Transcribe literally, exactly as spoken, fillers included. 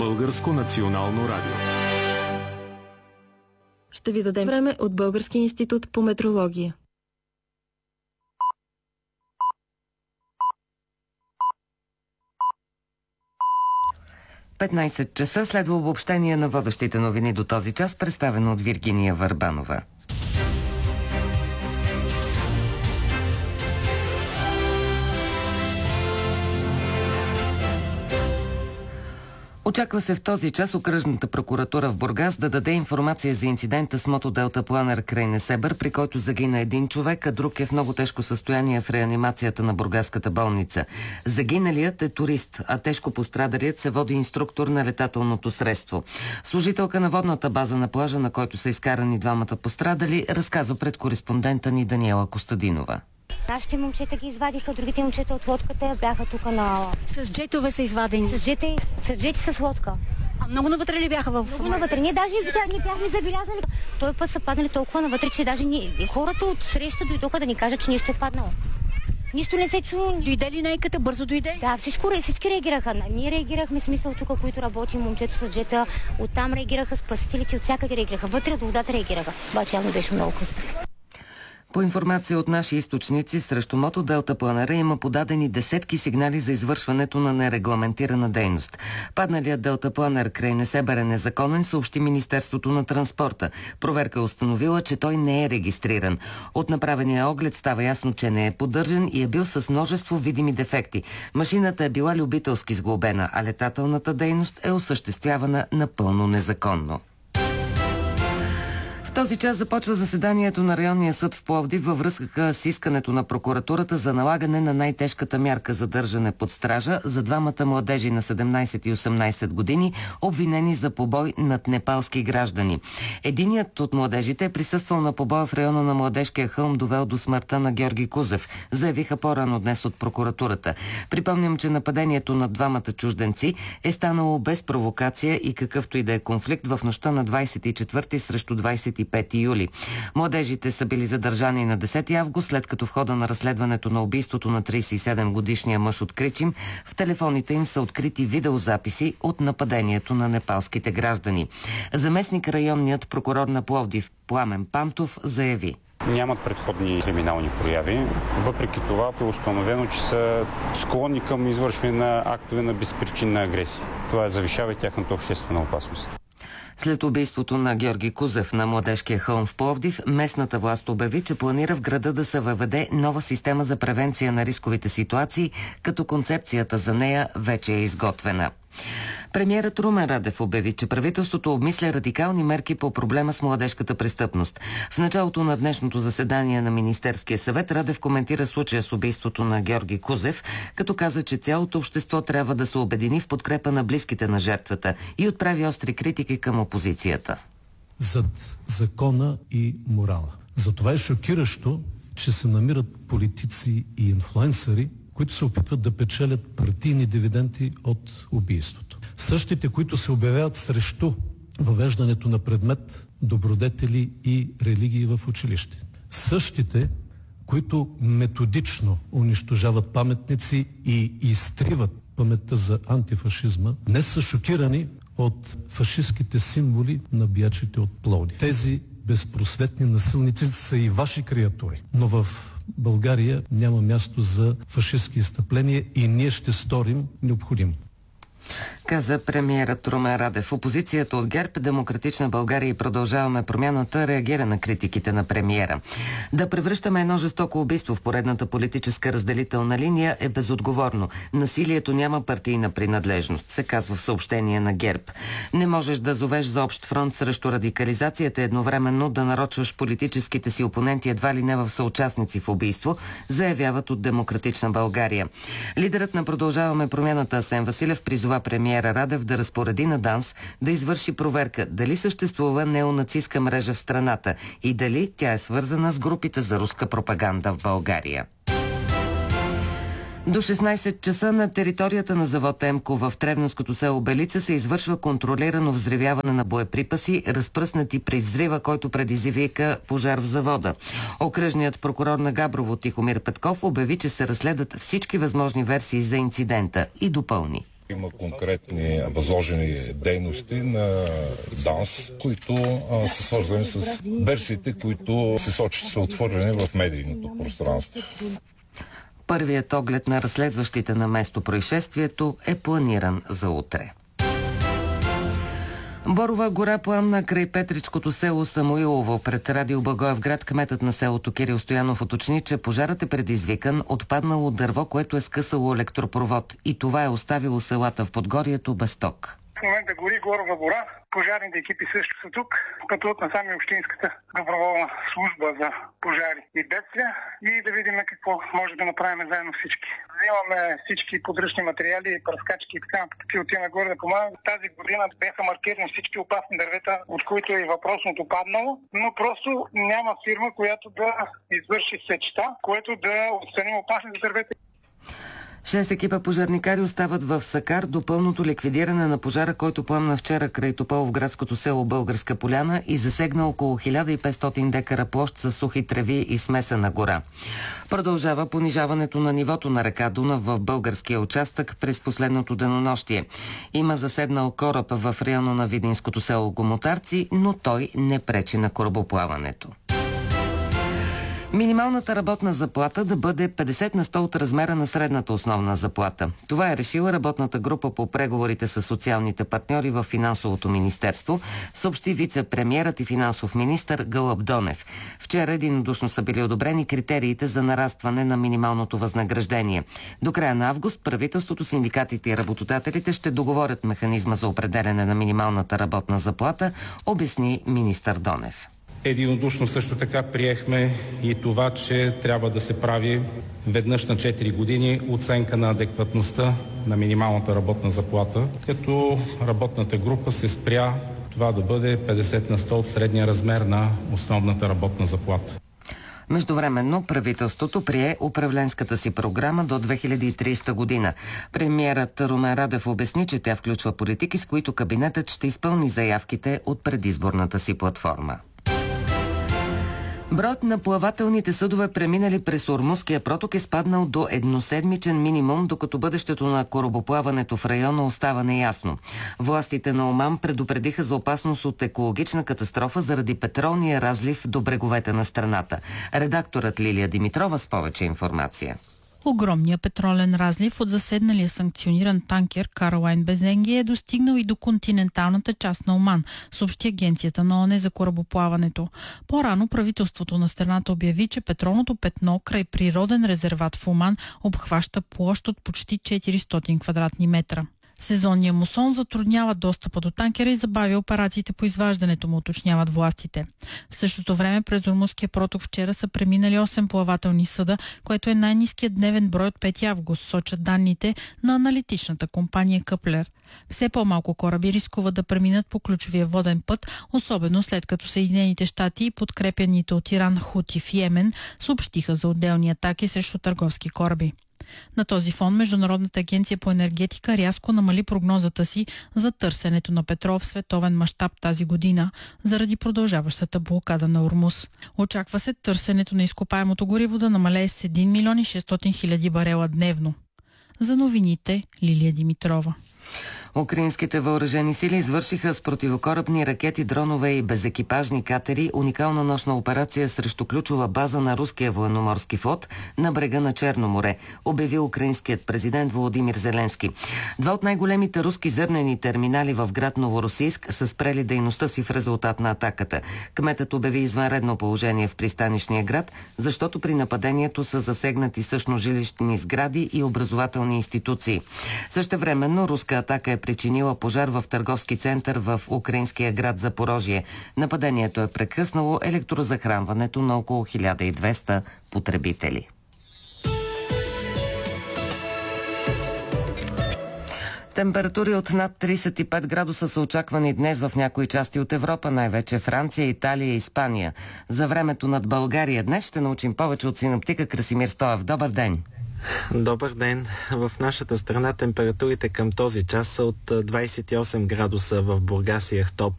Българско национално радио. Ще ви дадем време от Българския институт по метрология. петнайсет часа следва обобщение на водещите новини до този час, представено от Виргиния Върбанова. Очаква се в този час окръжната прокуратура в Бургас да даде информация за инцидента с мотоделтапланер край Несебър, при който загина един човек, а друг е в много тежко състояние в реанимацията на бургаската болница. Загиналият е турист, а тежко пострадалият се води инструктор на летателното средство. Служителка на водната база на плажа, на който са изкарани двамата пострадали, разказа пред кореспондента ни Даниела Костадинова. Нашите момчета ги извадиха, другите момчета от лодката бяха тук на... С джетове са извадени? С джети, с джети с лодка. А много навътре ли бяха в... Много навътре. Ние даже не бяхме забелязали. Той път са паднали толкова навътре, че даже ни... хората от среща дойдоха да ни кажат, че нещо е паднало. Нищо не се чу. Дойде ли нейката? Бързо дойде? Да, всичко, всички реагираха. Ние реагирахме, смисъл тук, които работим, момчето с джета. Оттам реагираха спасителите, от всякъде реагираха. Вътре от водата реагираха. Обаче явно беше много късно. По информация от наши източници, срещу мотоделтапланера има подадени десетки сигнали за извършването на нерегламентирана дейност. Падналият делтапланер край Несебър е незаконен, съобщи Министерството на транспорта. Проверка е установила, че той не е регистриран. От направения оглед става ясно, че не е поддържан и е бил с множество видими дефекти. Машината е била любителски сглобена, а летателната дейност е осъществявана напълно незаконно. В този час започва заседанието на районния съд в Пловдив във връзка с искането на прокуратурата за налагане на най-тежката мярка за държане под стража за двамата младежи на седемнайсет и осемнайсет години, обвинени за побой над непалски граждани. Единият от младежите е присъствал на побоя в района на Младежкия хълм, довел до смъртта на Георги Кузев, заявиха по-рано днес от прокуратурата. Припомням, че нападението на двамата чужденци е станало без провокация и какъвто и да е конфликт в нощта на двайсет и четвърти срещу двайсет и пети юли. Младежите са били задържани на десети август, след като в хода на разследването на убийството на трийсет и седем годишния мъж от Кричим, в телефоните им са открити видеозаписи от нападението на непалските граждани. Заместник районният прокурор на Пловдив Пламен Пантов заяви: нямат предходни криминални прояви. Въпреки това е установено, че са склонни към извършване на актове на безпричинна агресия. Това завишава и тяхната обществена опасност. След убийството на Георги Кузев на Младежкия хълм в Пловдив, местната власт обяви, че планира в града да се въведе нова система за превенция на рисковите ситуации, като концепцията за нея вече е изготвена. Премиерът Румен Радев обяви, че правителството обмисля радикални мерки по проблема с младежката престъпност. В началото на днешното заседание на Министерския съвет Радев коментира случая с убийството на Георги Кузев, като каза, че цялото общество трябва да се обедини в подкрепа на близките на жертвата и отправи остри критики към опозицията. Зад закона и морала. Затова е шокиращо, че се намират политици и инфлуенсъри, които се опитват да печелят партийни дивиденти от убийството. Същите, които се обявяват срещу въвеждането на предмет добродетели и религии в училище. Същите, които методично унищожават паметници и изтриват паметта за антифашизма, днес са шокирани от фашистските символи на биячите от Пловдив. Тези безпросветни насилници са и ваши креатури, но в България няма място за фашистски изстъпления и ние ще сторим необходимо. Каза премиерът Румен Радев. Опозицията от ГЕРБ, Демократична България и Продължаваме промяната реагира на критиките на премиера. Да превръщаме едно жестоко убийство в поредната политическа разделителна линия е безотговорно. Насилието няма партийна принадлежност, се казва в съобщение на ГЕРБ. Не можеш да зовеш за общ фронт срещу радикализацията, едновременно да нарочваш политическите си опоненти едва ли не в съучастници в убийство, заявяват от Демократична България. Лидерът на Продължаваме промяната Асен Василев призова премиера Радев да разпореди на ДАНС да извърши проверка дали съществува неонацистка мрежа в страната и дали тя е свързана с групите за руска пропаганда в България. До шестнайсет часа на територията на завод Емко в Тревненското село Белица се извършва контролирано взривяване на боеприпаси, разпръснати при взрива, който предизвика пожар в завода. Окръжният прокурор на Габрово Тихомир Петков обяви, че се разследват всички възможни версии за инцидента и допълни: Има конкретни възложени дейности на ДАНС, които а, са свързани с версиите, които се сочат, са отворени в медийното пространство. Първият оглед на разследващите на место происшествието е планиран за утре. Борова гора пламна край Петричкото село Самуилово. Пред радио Благоевград кметът на селото Кирил Стоянов уточни, че пожарът е предизвикан от паднало дърво, което е скъсало електропровод, и това е оставило селата в Подгорието без ток. В момента гори Горова гора. Пожарните екипи също са тук, като от насам и Общинската доброволна служба за пожари и бедствия, и да видим какво може да направим заедно всички. Взимаме всички подръчни материали, пръскачки и така нататък и отиваме горе да помагаме. Тази година бяха маркирани всички опасни дървета, от които е въпросното паднало, но просто няма фирма, която да извърши сечта, което да отстрани опасните дървета. Шест екипа пожарникари остават в Сакар до пълното ликвидиране на пожара, който пламна вчера край Тополовградското село Българска поляна и засегна около хиляда и петстотин декара площ с сухи треви и смесена гора. Продължава понижаването на нивото на река Дунав в българския участък през последното денонощие. Има заседнал кораб в района на видинското село Гомотарци, но той не пречи на корабоплаването. Минималната работна заплата да бъде петдесет на сто от размера на средната основна заплата. Това е решила работната група по преговорите с социалните партньори в Финансовото министерство, съобщи вице-премиерът и финансов министър Гълъб Донев. Вчера единодушно са били одобрени критериите за нарастване на минималното възнаграждение. До края на август правителството, синдикатите и работодателите ще договорят механизма за определяне на минималната работна заплата, обясни министър Донев. Единодушно също така приехме и това, че трябва да се прави веднъж на четири години оценка на адекватността на минималната работна заплата, като работната група се спря това да бъде петдесет на сто от средния размер на основната работна заплата. Междувременно правителството прие управленската си програма до две хиляди и тридесета година. Премиерът Румен Радев обясни, че тя включва политики, с които кабинетът ще изпълни заявките от предизборната си платформа. Броят на плавателните съдове, преминали през Ормузския проток, е спаднал до едноседмичен минимум, докато бъдещето на корабоплаването в района остава неясно. Властите на Оман предупредиха за опасност от екологична катастрофа заради петролния разлив до бреговете на страната. Редакторът Лилия Димитрова с повече информация. Огромният петролен разлив от заседналия санкциониран танкер Каролайн Безенги е достигнал и до континенталната част на Оман, съобщи агенцията на ООН за корабоплаването. По-рано правителството на страната обяви, че петролното петно край природен резерват в Оман обхваща площ от почти четиристотин квадратни метра. Сезонният мусон затруднява достъпа до танкера и забавя операциите по изваждането му, уточняват властите. В същото време през Ормузския проток вчера са преминали осем плавателни съда, което е най-ниският дневен брой от пети август, сочат данните на аналитичната компания Къплер. Все по-малко кораби рискуват да преминат по ключовия воден път, особено след като Съединените щати и подкрепяните от Иран Хути в Йемен съобщиха за отделни атаки срещу търговски кораби. На този фон Международната агенция по енергетика рязко намали прогнозата си за търсенето на петрол в световен мащаб тази година заради продължаващата блокада на Ормуз. Очаква се търсенето на изкопаемото гориво да намалее с един милион и шестстотин хиляди барела дневно. За новините Лилия Димитрова. Украинските въоръжени сили извършиха с противокорабни ракети, дронове и безекипажни катери уникална нощна операция срещу ключова база на руския военноморски флот на брега на Черно море, обяви украинският президент Володимир Зеленски. Два от най-големите руски зърнени терминали в град Новоросийск са спрели дейността си в резултат на атаката. Кметът обяви извънредно положение в пристанищния град, защото при нападението са засегнати също жилищни сгради и образователни институции. Същевременно руска атака е причинила пожар в търговски център в украинския град Запорожие. Нападението е прекъснало електрозахранването на около хиляда и двеста потребители. Температури от над тридесет и пет градуса са очаквани днес в някои части от Европа, най-вече Франция, Италия и Испания. За времето над България днес ще научим повече от синоптика Красимир Стоев. Добър ден! Добър ден! В нашата страна температурите към този час са от двадесет и осем градуса в Бургас и Ахтопол,